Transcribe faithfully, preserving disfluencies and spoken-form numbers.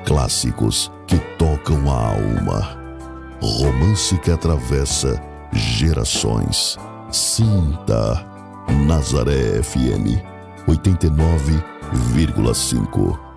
Clássicos que tocam a alma. Romance que atravessa gerações. Sinta Nazaré F M oitenta e nove vírgula cinco.